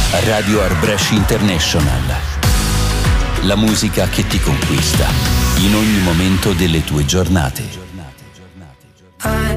Radio Arbresh International. La musica che ti conquista in ogni momento delle tue giornate. I